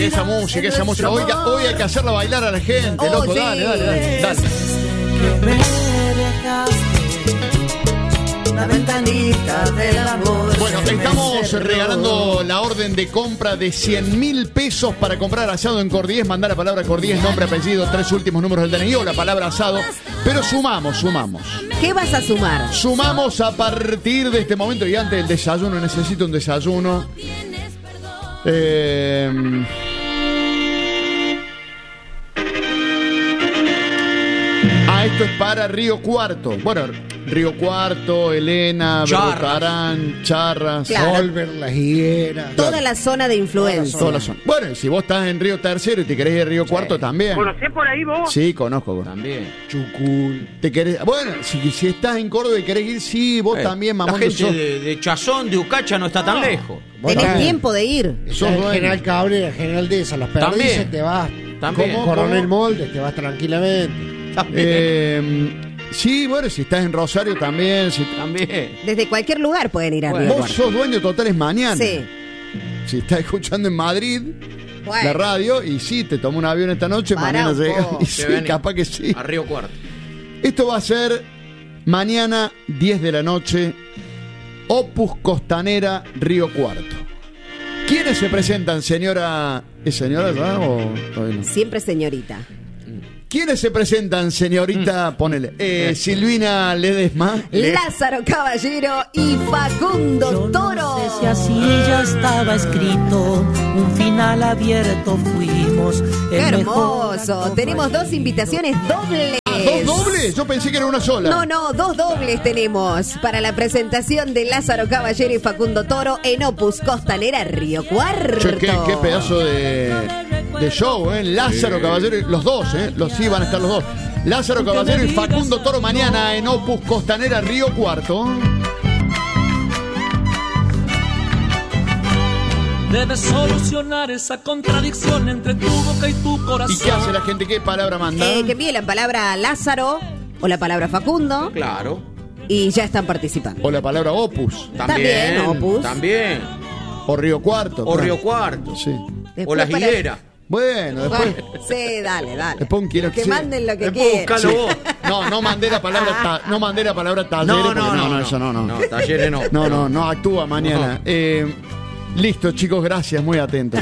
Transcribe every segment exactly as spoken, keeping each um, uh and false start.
esa música, esa música. Hoy, hoy hay que hacerla bailar a la gente, oh, loco, sí. dale, dale, dale, dale. La ventanita del amor. Bueno, estamos regalando la orden de compra de cien mil pesos para comprar asado en Cordies. Mandar la palabra Cordies, nombre, apellido, tres últimos números del D N I o la palabra asado. Pero sumamos, sumamos. ¿Qué vas a sumar? Sumamos a partir de este momento y antes del desayuno. Necesito un desayuno. Eh... Ah, esto es para Río Cuarto. Bueno, Río Cuarto, Elena, Bertarán, Charras, Claro. Volver, Las Higueras. Toda la zona de influencia. toda la zona. Bueno, y si vos estás en Río Tercero y te querés ir a Río Cuarto también. ¿Conocés por ahí vos? Sí, conozco. También. Chucul. Te querés, bueno, si, si estás en Córdoba y querés ir, sí, vos Eh, también, La mamón. gente sos- de, de Chazón, de Ucacha, no está tan lejos. Tenés Bueno, tiempo de ir. sos sos el dueño. General Cabrera, General de esas, las También. perdices, te vas. También. Como Coronel Moldes, te vas tranquilamente. También. Eh, sí, bueno, si estás en Rosario también. Si, También. Desde cualquier lugar pueden ir a Bueno, Río vos Cuarto. sos dueño totales mañana. Sí. Si estás escuchando en Madrid Bueno. la radio y sí, te tomo un avión esta noche, Pará mañana un llega. poco. Y Se sí, ven capaz que sí. A Río Cuarto. Esto va a ser mañana diez de la noche, Opus Costanera, Río Cuarto. ¿Quiénes se presentan, señora? ¿Es señora ya o todavía no? Siempre señorita. ¿Quiénes se presentan, señorita? Ponele. Eh, Silvina Ledesma. Le- Lázaro Caballero y Facundo Toro. No sé si así ya estaba escrito, un final abierto fuimos. ¡Qué el mejor hermoso! acto Tenemos fue- dos invitaciones dobles. ¿Dos dobles? Yo pensé que era una sola. No, no, dos dobles tenemos para la presentación de Lázaro Caballero y Facundo Toro en Opus Costanera Río Cuarto. Che, qué, qué pedazo de, de show, ¿eh? Lázaro Caballero, y- los dos, ¿eh? Los sí van a estar los dos. Lázaro Caballero y Facundo Toro mañana en Opus Costanera Río Cuarto. Debes solucionar esa contradicción entre tu boca y tu corazón. ¿Y qué hace la gente? ¿Qué palabra manda? Eh, que envíe la palabra Lázaro o la palabra Facundo Claro. y ya están participando. O la palabra Opus. También, Opus. También. O Río Cuarto. O claro. Río Cuarto. Sí. Después O Las para- Higueras. Bueno, después. Bueno, sí, dale, dale. Después un quiero que sí. manden lo que Después quieran. buscalo vos. No, no mandé la palabra ta- no mandé la palabra talleres. No, porque no, no, no, eso no, no. No, talleres no. No, no, no actúa mañana. No. Eh, listo, chicos, gracias, muy atentos.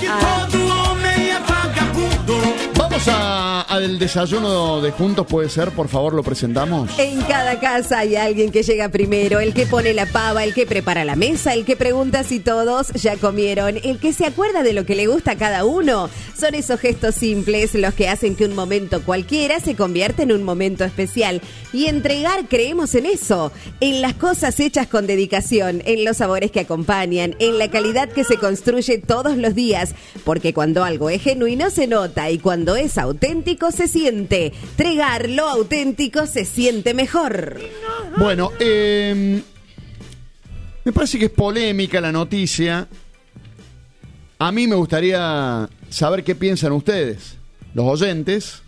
Vamos a- al desayuno de juntos, puede ser, por favor, lo presentamos. En cada casa hay alguien que llega primero, el que pone la pava, el que prepara la mesa, el que pregunta si todos ya comieron, el que se acuerda de lo que le gusta a cada uno. Son esos gestos simples los que hacen que un momento cualquiera se convierta en un momento especial. Y entregar, creemos en eso, en las cosas hechas con dedicación, en los sabores que acompañan, en la calidad que se construye todos los días. Porque cuando algo es genuino se nota y cuando es auténtico se siente. Tregar lo auténtico se siente mejor. Bueno, eh, me parece que es polémica la noticia. A mí me gustaría saber qué piensan ustedes, los oyentes.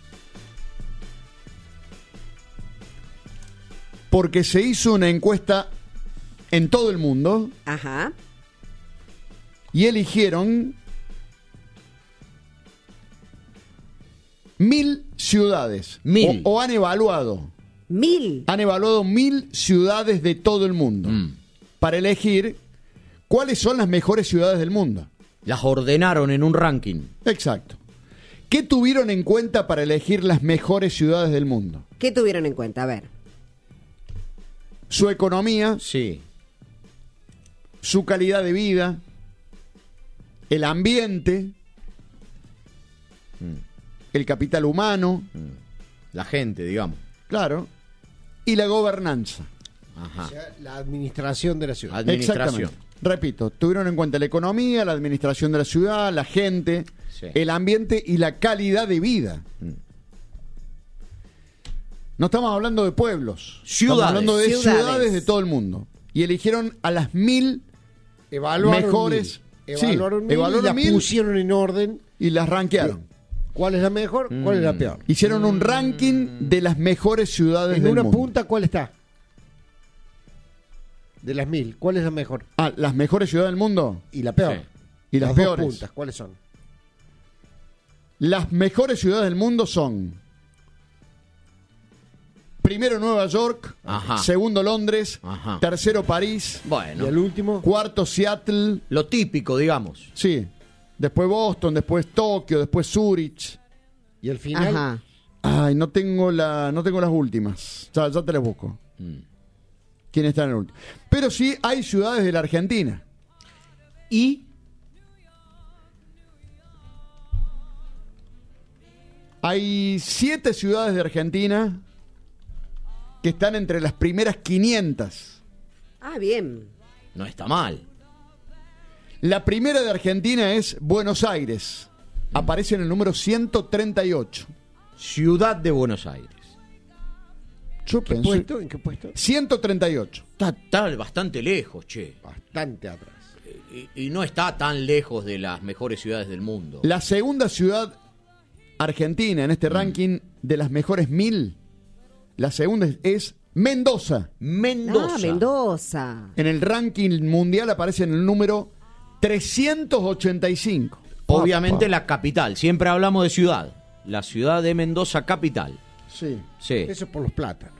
Porque se hizo una encuesta en todo el mundo Ajá. y eligieron mil ciudades. Mil. O, o han evaluado. Mil. Han evaluado mil ciudades de todo el mundo Mm. para elegir cuáles son las mejores ciudades del mundo. Las ordenaron en un ranking. Exacto. ¿Qué tuvieron en cuenta para elegir las mejores ciudades del mundo? ¿Qué tuvieron en cuenta? A ver. Su economía, Sí. su calidad de vida, el ambiente, el capital humano, La gente, digamos. claro, y la gobernanza. Ajá. O sea, la administración de la ciudad. Administración. Exactamente. Repito, tuvieron en cuenta la economía, la administración de la ciudad, la gente, Sí. el ambiente y la calidad de vida. No estamos hablando de pueblos, Ciudades. estamos hablando de ciudades. Ciudades. de todo el mundo. Y eligieron a las mil Evaluaron mejores. mil. Sí, Evaluaron mil evaluaron y las mil. pusieron en orden. y las rankearon. ¿Cuál es la mejor? ¿Cuál es la peor? Hicieron un ranking de las mejores ciudades En del una mundo. punta, ¿cuál está? De las mil, ¿cuál es la mejor? Ah, las mejores ciudades del mundo Y la peor. Sí. y las, Las dos peores. puntas, ¿cuáles son? Las mejores ciudades del mundo son: primero Nueva York, Ajá. segundo Londres, Ajá. tercero París, ¿Y Bueno, el último? cuarto Seattle, lo típico, digamos. sí, después Boston, después Tokio, después Zurich. ¿Y el final? Ajá. Ay, no tengo la, no tengo las últimas. Ya, ya te las busco. Mm. ¿Quién está en el último? Pero sí hay ciudades de la Argentina. Y Hay siete ciudades de Argentina que están entre las primeras quinientas. Ah, bien. no está mal. La primera de Argentina es Buenos Aires. Aparece en el número ciento treinta y ocho. Ciudad de Buenos Aires. Yo ¿Qué pensé... puesto? ¿En qué puesto? ciento treinta y ocho. Está, está bastante lejos, che. Bastante atrás. Y, y no está tan lejos de las mejores ciudades del mundo. La segunda ciudad argentina en este ranking de las mejores mil, la segunda es, es Mendoza. Mendoza. Ah, Mendoza. En el ranking mundial aparece en el número trescientos ochenta y cinco. Obviamente Papá. la capital. Siempre hablamos de ciudad. La ciudad de Mendoza, capital. Sí. Sí. Eso por los plátanos.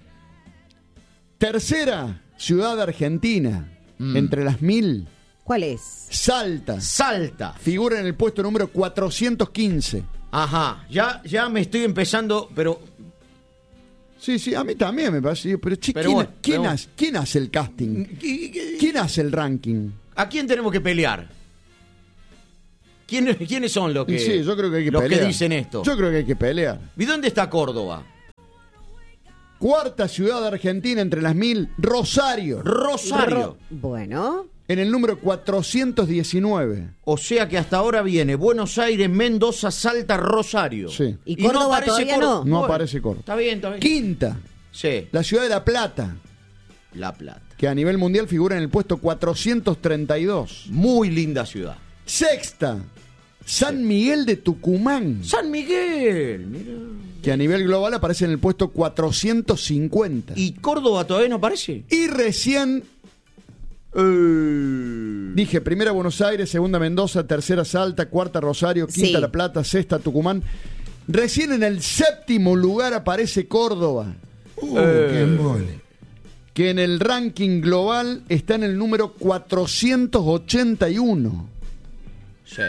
Tercera ciudad argentina Mm. entre las mil, ¿Cuál es? Salta. Salta. Figura en el puesto número cuatrocientos quince. Ajá. Ya, ya me estoy empezando, pero Sí, sí, a mí también me parece. Pero, che, Pero ¿quién, bueno, quién pero- hace, ¿quién hace el casting? ¿Quién hace el ranking? ¿a quién tenemos que pelear? ¿Quién- ¿Quiénes son los que, Y sí, yo creo que hay que los pelear. que dicen esto? Yo creo que hay que pelear. ¿Y dónde está Córdoba? Cuarta ciudad argentina entre las mil, Rosario. Rosario. Ro- Bueno. En el número cuatrocientos diecinueve. O sea que hasta ahora viene Buenos Aires, Mendoza, Salta, Rosario. Sí. ¿Y Córdoba todavía no? No aparece Córdoba. Está bien, está bien. Quinta, Sí, la ciudad de La Plata, La Plata. que a nivel mundial figura en el puesto cuatrocientos treinta y dos. Muy linda ciudad. Sexta, San Miguel de Tucumán, San Miguel, mira. que a nivel global aparece en el puesto cuatrocientos cincuenta. Y, ¿Y Córdoba todavía no aparece? recién Eh, dije, primera Buenos Aires, segunda Mendoza, tercera Salta, cuarta Rosario, quinta Sí. La Plata, sexta Tucumán. Recién en el séptimo lugar aparece Córdoba, eh, que en el ranking global está en el número cuatrocientos ochenta y uno. sí.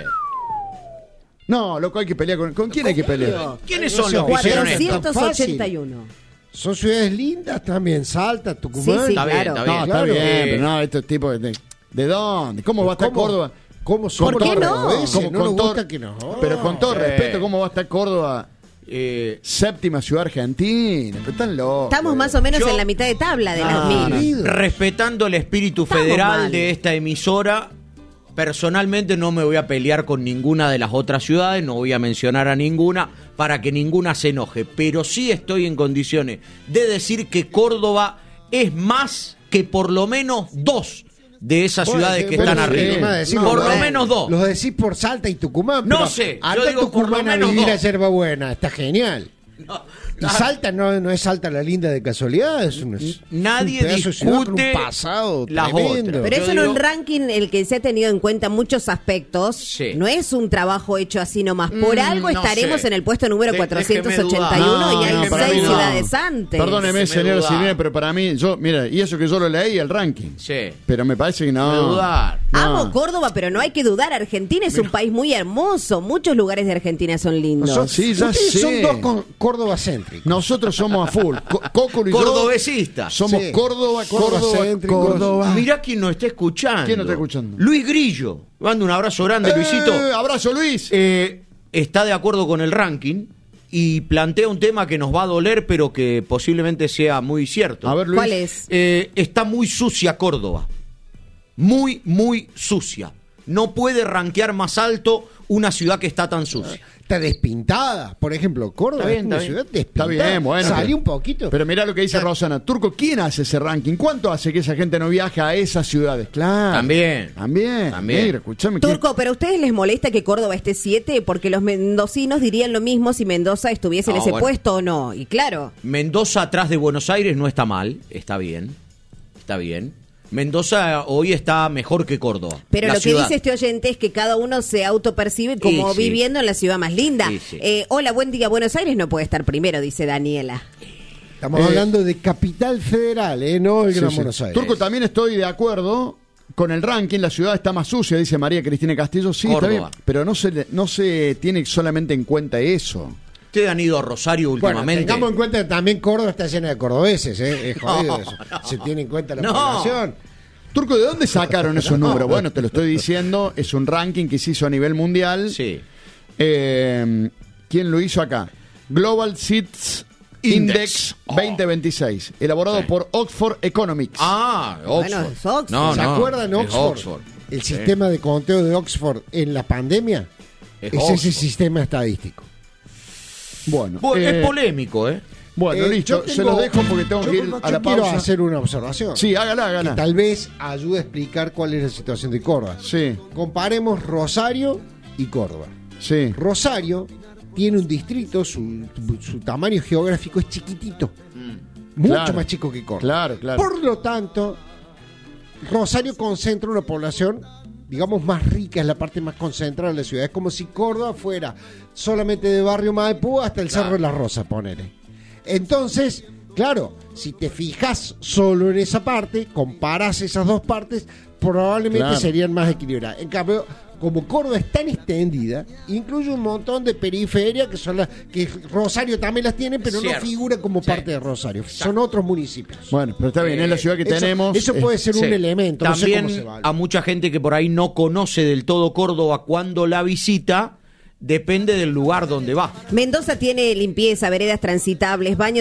No, loco, hay que pelear con... ¿Con quién hay que pelear? ¿Quiénes No son sé, los que hicieron esto? cuatrocientos ochenta y uno. Son ciudades lindas también, Salta, Tucumán. Sí, sí. Está bien, claro. está No, bien. está Claro. bien, Eh, pero no, estos tipos de... ¿De dónde? ¿Cómo va a estar ¿Cómo? Córdoba? ¿Cómo somos ¿Por qué los no? cordobeses? ¿Cómo No con nos todo- gusta que nos jodan. Pero con todo Sí. respeto, ¿cómo va a estar Córdoba? Eh, Séptima ciudad argentina. Pero están locos. Estamos más o menos Yo- en la mitad de tabla de las Ah, mil. no. respetando el espíritu Estamos federal mal. de esta emisora, personalmente no me voy a pelear con ninguna de las otras ciudades, no voy a mencionar a ninguna para que ninguna se enoje, pero sí estoy en condiciones de decir que Córdoba es más que por lo menos dos de esas Bueno, ciudades que bueno, están sí, arriba. nomás decimos, Por lo bueno, menos dos. Los decís por Salta y Tucumán. No pero sé, yo anda digo por lo Tucumán a menos vivir dos. a Yerbabuena, está genial. No, Y Salta no, no es Salta la linda de casualidad, es un, es Nadie un pedazo de ciudad con discute un pasado las tremendo. otras. Pero Yo eso en digo- un ranking el que se ha tenido en cuenta muchos aspectos. Sí. No es un trabajo hecho así nomás. Por Mm, algo no estaremos sé. en el puesto número De- cuatrocientos déjeme ochenta y uno dudar. y hay No, para seis mí no. ciudades antes. Perdóneme, Me señora duda. Silvina, pero para mí, yo, mira, y eso que yo lo leí, el ranking. Sí. Pero me parece que no. De dudar. No. Amo Córdoba, pero no hay que dudar. Argentina es un país muy hermoso. Muchos lugares de Argentina son lindos. Son- sí, ya Ustedes sé. son dos con- Córdoba céntricos. Nosotros somos a full. Co- Cóculo y yo Cordobesista. somos Sí. Córdoba, Córdoba Córdoba, céntricos. Córdoba. Mirá quién nos está escuchando. ¿Quién nos está escuchando? Luis Grillo. Mando un abrazo grande, Luisito. Eh, abrazo, Luis. Eh, está de acuerdo con el ranking y plantea un tema que nos va a doler, pero que posiblemente sea muy cierto. A ver, Luis. ¿Cuál es? Eh, está muy sucia Córdoba. Muy, muy sucia. No puede rankear más alto una ciudad que está tan sucia. Está despintada. Por ejemplo, Córdoba Está bien, es una está bien. ciudad Está despintada. bien, bueno. Salí pero- un poquito. Pero mirá lo que dice Rosana. Turco, ¿quién hace ese ranking? ¿Cuánto hace que esa gente no viaja a esas ciudades? Claro. También. También. También. Mira, escuchame. ¿quién- Turco, ¿pero a ustedes les molesta que Córdoba esté siete? Porque los mendocinos dirían lo mismo si Mendoza estuviese en No, ese bueno. puesto o no. Y claro, Mendoza atrás de Buenos Aires no está mal, está bien, está bien. Mendoza hoy está mejor que Córdoba. Pero la lo ciudad. que dice este oyente es que cada uno se autopercibe como Y sí. viviendo en la ciudad más linda. Y sí. Eh, hola, buen día, Buenos Aires no puede estar primero, dice Daniela. Estamos Eh, hablando de Capital Federal, ¿eh? No el Sí, Gran sí. Buenos Aires. Turco, también estoy de acuerdo con el ranking. La ciudad está más sucia, dice María Cristina Castillo. Sí, está Córdoba. bien, pero no se, no se tiene solamente en cuenta eso. Ustedes han ido a Rosario Bueno, últimamente. tengamos en cuenta que también Córdoba está llena de cordobeses, ¿eh? Es jodido No, eso. no. Se tiene en cuenta la No. población. Turco, ¿de dónde sacaron esos números? Bueno, te lo estoy diciendo, es un ranking que se hizo a nivel mundial. Sí. Eh, ¿Quién lo hizo acá? Global Seeds Index, Index. Oh. veinte veintiséis, elaborado Sí. por Oxford Economics. Ah, Oxford. Bueno, es Oxford. No, ¿Se no, acuerdan es Oxford? Oxford. El Sí. sistema de conteo de Oxford en la pandemia Es es ese Oxford. sistema estadístico. Bueno, Po- eh, es polémico, ¿eh? bueno, Eh, listo, yo se tengo- los dejo porque tengo yo- que ir yo a la quiero pausa. hacer una observación. Sí, hágala, que hágala. tal vez ayude a explicar cuál es la situación de Córdoba. Sí, Comparemos Rosario y Córdoba. sí. Rosario tiene un distrito, su, su tamaño geográfico es chiquitito, mucho Claro. más chico que Córdoba. Claro, claro. Por lo tanto, Rosario concentra una población, digamos, más rica, es la parte más concentrada de la ciudad. Es como si Córdoba fuera solamente de Barrio Maipú hasta el Claro. Cerro de la Rosa, ponele. Entonces, claro, si te fijas solo en esa parte, comparás esas dos partes, probablemente Claro. serían más equilibradas. En cambio, como Córdoba es tan extendida, incluye un montón de periferias que son las que Rosario también las tiene, pero Cierto. no figura como Sí. parte de Rosario. Son otros municipios. Bueno, pero está bien, es la ciudad que Eso- tenemos. Eso eh, puede ser un Sí. elemento. No sé También cómo se va. a mucha gente que por ahí no conoce del todo Córdoba cuando la visita, depende del lugar donde va. Mendoza tiene limpieza, veredas transitables, baños